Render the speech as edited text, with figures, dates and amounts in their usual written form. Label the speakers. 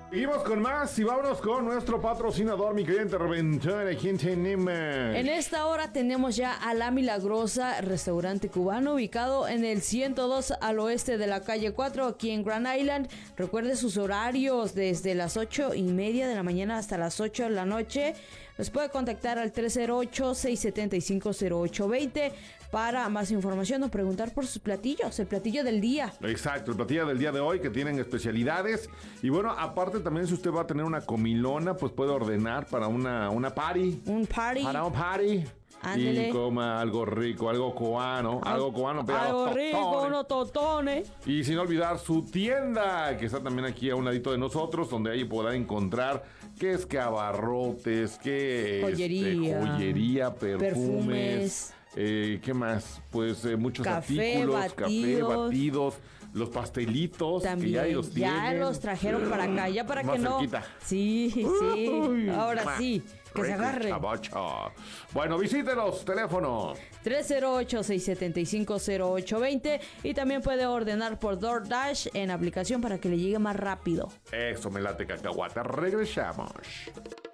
Speaker 1: Seguimos con más y vámonos con nuestro patrocinador, mi querida intervención. ¿A quién tenemos?
Speaker 2: En esta hora tenemos ya a La Milagrosa, restaurante cubano ubicado en el 102 al oeste de la calle 4, aquí en Grand Island. Recuerde sus horarios desde las 8:30 de la mañana hasta las 8 de la noche. Nos puede contactar al 308-675-0820 para más información o preguntar por sus platillos, el platillo del día.
Speaker 1: Exacto, el platillo del día de hoy que tienen especialidades. Y bueno, aparte también si usted va a tener una comilona, pues puede ordenar para una party.
Speaker 2: Un party.
Speaker 1: Para un party.
Speaker 2: Ándele.
Speaker 1: Y coma algo rico, algo cubano. Algo cubano, pero
Speaker 2: algo rico, unos totones.
Speaker 1: Y sin olvidar su tienda, que está también aquí a un ladito de nosotros, donde ahí podrá encontrar qué es que abarrotes, qué joyería, perfumes. ¿Qué más? Pues muchos artículos, café, batidos, los pastelitos,
Speaker 2: también,
Speaker 1: que ya los tienen.
Speaker 2: Ya los trajeron para acá, ya para
Speaker 1: más
Speaker 2: que no.
Speaker 1: cerquita.
Speaker 2: Sí, sí. Ahora sí, que se agarre.
Speaker 1: Chavacha. Bueno, visítenos, teléfono
Speaker 2: 308-675-0820 y también puede ordenar por DoorDash en aplicación para que le llegue más rápido.
Speaker 1: Eso me late, cacahuata. Regresamos.